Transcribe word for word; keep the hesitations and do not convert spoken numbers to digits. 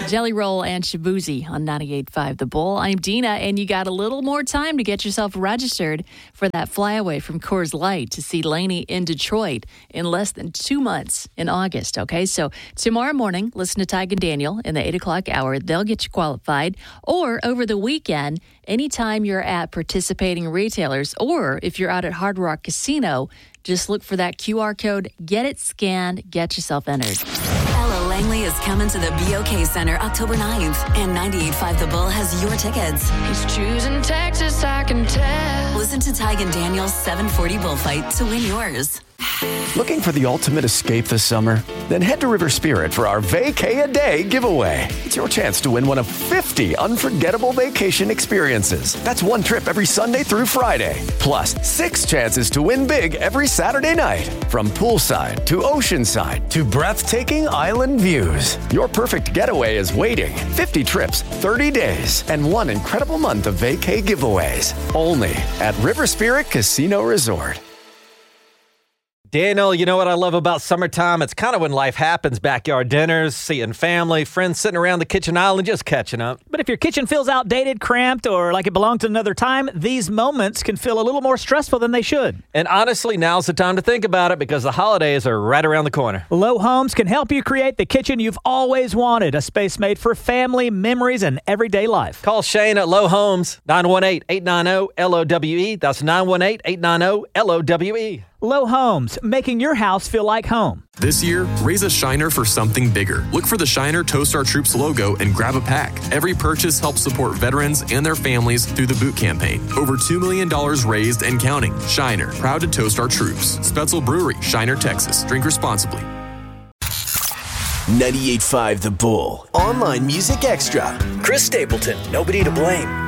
Jelly Roll and Shabuzi on ninety-eight point five The Bull. I'm Dina, and you got a little more time to get yourself registered for that flyaway from Coors Light to see Lainey in Detroit in less than two months in August, okay? So tomorrow morning, listen to Tyke and Daniel in the eight o'clock hour. They'll get you qualified. Or over the weekend, anytime you're at participating retailers, or if you're out at Hard Rock Casino, just look for that Q R code, get it scanned, get yourself entered. Ella Langley is coming to the B O K Center October ninth, and ninety-eight point five The Bull has your tickets. He's choosing Texas, I can tell. Listen to Tyke and Daniel's seven forty Bullfight to win yours. Looking for the ultimate escape this summer? Then head to River Spirit for our Vacay-A-Day giveaway. It's your chance to win one of fifty unforgettable vacation experiences. That's one trip every Sunday through Friday. Plus, six chances to win big every Saturday night. From poolside to oceanside to breathtaking island views. Your perfect getaway is waiting. fifty trips, thirty days, and one incredible month of vacay giveaways. Only at River Spirit Casino Resort. Daniel, you know what I love about summertime? It's kind of when life happens. Backyard dinners, seeing family, friends sitting around the kitchen island just catching up. But if your kitchen feels outdated, cramped, or like it belonged to another time, these moments can feel a little more stressful than they should. And honestly, now's the time to think about it because the holidays are right around the corner. Low Homes can help you create the kitchen you've always wanted, a space made for family, memories, and everyday life. Call Shane at Low Homes, nine one eight, eight nine zero, L O W E. That's nine one eight, eight nine zero, L O W E. Low Homes, making your house feel like home. This year, raise a Shiner for something bigger. Look for the Shiner Toast Our Troops logo and grab a pack. Every purchase helps support veterans and their families through the boot campaign. Over two million dollars raised and counting. Shiner, proud to toast our troops. Spetzel Brewery, Shiner, Texas. Drink responsibly. ninety-eight point five The Bull. Online Music Extra. Chris Stapleton, Nobody to Blame.